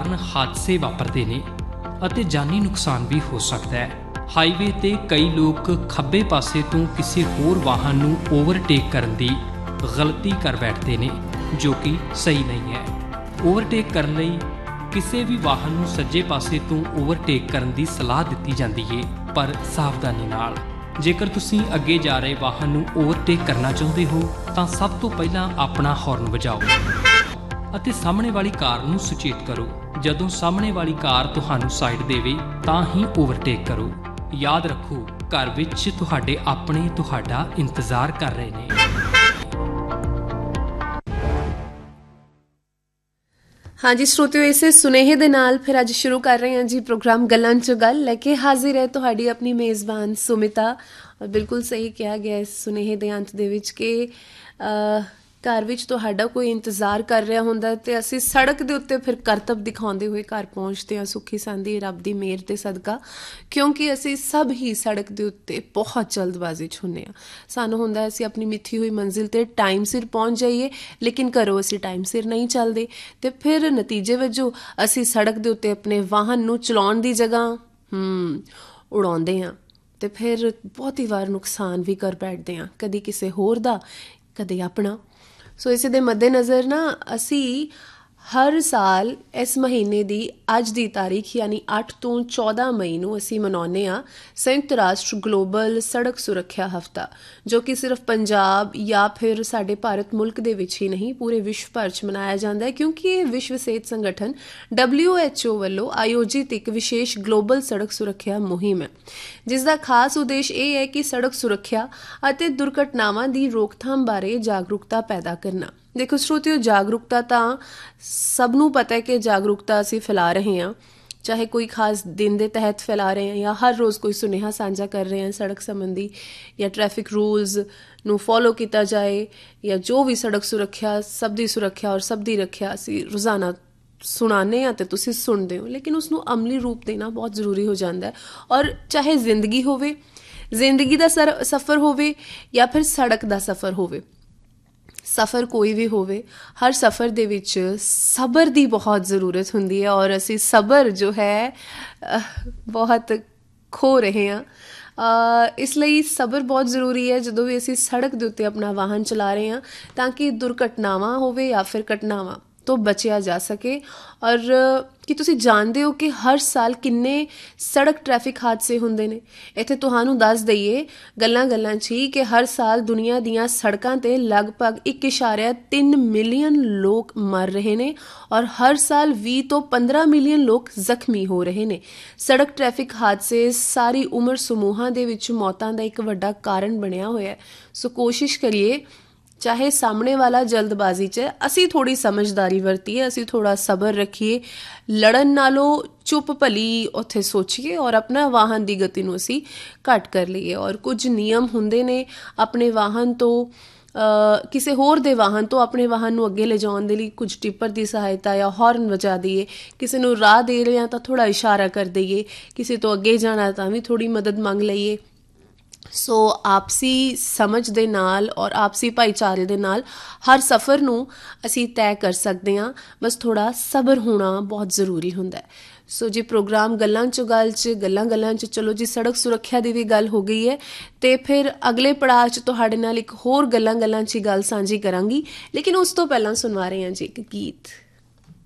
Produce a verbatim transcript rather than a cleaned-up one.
ਕਾਰਨ ਹਾਦਸੇ ਵਾਪਰਦੇ ਨੇ ਅਤੇ ਜਾਨੀ ਨੁਕਸਾਨ ਵੀ ਹੋ ਸਕਦਾ ਹੈ। ਹਾਈਵੇ ਤੇ ਕਈ ਲੋਕ ਖੱਬੇ ਪਾਸੇ ਤੋਂ ਕਿਸੇ ਹੋਰ ਵਾਹਨ ਨੂੰ ਓਵਰਟੇਕ ਕਰਨ ਦੀ ਗਲਤੀ ਕਰ ਬੈਠਦੇ ਨੇ, ਜੋ ਕਿ ਸਹੀ ਨਹੀਂ ਹੈ। ਓਵਰਟੇਕ ਕਰਨ ਲਈ ਕਿਸੇ ਵੀ ਵਾਹਨ ਨੂੰ ਸੱਜੇ ਪਾਸੇ ਤੋਂ ਓਵਰਟੇਕ ਕਰਨ ਦੀ ਸਲਾਹ ਦਿੱਤੀ ਜਾਂਦੀ ਹੈ, ਪਰ ਸਾਵਧਾਨੀ ਨਾਲ। ਜੇਕਰ ਤੁਸੀਂ ਅੱਗੇ ਜਾ ਰਹੇ ਵਾਹਨ ਨੂੰ ਓਵਰਟੇਕ ਕਰਨਾ ਚਾਹੁੰਦੇ ਹੋ ਤਾਂ ਸਭ ਤੋਂ ਪਹਿਲਾਂ ਆਪਣਾ ਹਾਰਨ ਵਜਾਓ ਅਤੇ ਸਾਹਮਣੇ ਵਾਲੀ ਕਾਰ ਨੂੰ ਸੁਚੇਤ ਕਰੋ। ਜਦੋਂ ਸਾਹਮਣੇ ਵਾਲੀ ਕਾਰ ਤੁਹਾਨੂੰ ਸਾਈਡ ਦੇਵੇ ਤਾਂ ਹੀ ਓਵਰਟੇਕ ਕਰੋ। ਯਾਦ ਰੱਖੋ, ਘਰ ਵਿੱਚ ਤੁਹਾਡੇ ਆਪਣੇ ਤੁਹਾਡਾ ਇੰਤਜ਼ਾਰ ਕਰ ਰਹੇ ਨੇ। हाँ जी श्रोतियों, इसे सुनेहे दे नाल फिर अज शुरू कर रहे हैं जी प्रोग्राम गल्लां च गल लैके हाजिर है तुहाडी अपनी मेज़बान सुमिता। और बिल्कुल सही कहा गया इस सुनेहे दे अंत दे विच कि घर विच तुहाडा कोई इंतज़ार कर रहा हुंदा ते असीं सड़क दे उत्ते फिर करतब दिखाउंदे होए घर पहुँचते हैं सुखी सांदी रब दी मेहर ते सदका, क्योंकि असीं सब ही सड़क दे उत्ते बहुत जल्दबाजी च हुंदे आ। सानूं हुंदा असीं अपनी मिथी हुई मंजिल ते टाइम सिर पहुँच जाइए, लेकिन घरों असीं टाइम सिर नहीं चलदे ते फिर नतीजे वजों असीं सड़क दे उत्ते अपने वाहन नूं चलाउण दी जगह हूँ उड़ाउंदे हां ते फिर बहुत ही वार नुकसान भी कर बैठदे हां, कदी किसी होर दा कदी अपना। सो इस दे मद्देनज़र ना असी हर साल इस महीने की अज की तारीख यानी अठ तो चौदह मई नूं असी मनाउने आ संयुक्त राष्ट्र ग्लोबल सड़क सुरक्षा हफ्ता, जो कि सिर्फ पंजाब या फिर साडे भारत मुल्क दे विच ही नहीं पूरे विश्व भर च मनाया जाता है, क्योंकि ये विश्व सेहत संगठन डबल्यू एच ओ वालों आयोजित एक विशेष ग्लोबल सड़क सुरक्षा मुहिम है, जिसका खास उद्देश्य ये है कि सड़क सुरक्षा अते दुर्घटनावां की रोकथाम बारे जागरूकता पैदा करना। देखो श्रोतियों, जागरूकता तो सबनों पता है कि जागरूकता असी फैला रहे हैं, चाहे कोई खास दिन के तहत फैला रहे हैं या हर रोज़ कोई सुनेहा साझा कर रहे हैं सड़क संबंधी, या ट्रैफिक रूल्स नू फॉलो किया जाए, या जो भी सड़क सुरक्षा सब दी सुरक्षा और सब दी रक्षा असी रोज़ाना सुनाने हैं तो तुसी सुनते हो, लेकिन उसनू अमली रूप देना बहुत ज़रूरी हो जाता है। और चाहे जिंदगी होवे, जिंदगी का सर सफ़र होवे या फिर सड़क का सफ़र होवे, सफ़र कोई भी होवे, हर सफ़र दे विच सबर की बहुत ज़रूरत हुंदी है और असी सबर जो है बहुत खो रहे हैं। इसलिए सबर बहुत ज़रूरी है जो भी असी सड़क के उत्ते अपना वाहन चला रहे हैं, ताकि दुर्घटनावां होवे या फिर घटनावां तो बचिया जा सके। और कि तुसी जानते हो कि हर साल किन्ने सड़क ट्रैफिक हादसे हुंदे ने। इत्थे तुहानू दस दईए गल्लां गल्लां च कि हर साल दुनिया दियां सड़कां ते लगभग एक इशारा तीन मिलियन लोग मर रहे ने और हर साल भी तो पंद्रह मिलियन लोग जख्मी हो रहे ने। सड़क ट्रैफिक हादसे सारी उम्र समूहां दे विच मौतां दा एक वड्डा कारण बनिया होया है। सो कोशिश करिए, चाहे सामने वाला जल्दबाजी च, असी थोड़ी समझदारी वरतीए, असी थोड़ा सबर रखिए, लड़न नालों चुप भली उत्थे सोचिए और अपना वाहन की गति नूं असी घट कर लीए। और कुछ नियम हुंदे ने अपने वाहन तो किसी होर दे वाहन तो अपने वाहन नूं अगे ले जाने लई कुछ टिप्पर की सहायता या हॉर्न वजा दईए, किसी नूं राह दे रहे हैं तो थोड़ा इशारा कर दईए, किसी तो अगे जाना तां भी थोड़ी मदद मंग लईए। सो आपसी समझ दे नाल और आपसी भाईचारे दे नाल हर सफ़र नूं असी तय कर सकते हैं, बस थोड़ा सबर होना बहुत ज़रूरी हुंदा है। सो जी प्रोग्राम गल्लां च गल च गल्लां गल्लां च चलो जी सड़क सुरक्षा की भी गल हो गई है, तो फिर अगले पड़ाव च तुहाडे नाल एक होर गल्लां गल्लां च गल सांझी करांगी, लेकिन उस तो पहलां सुनवा रहे हैं जी एक गीत।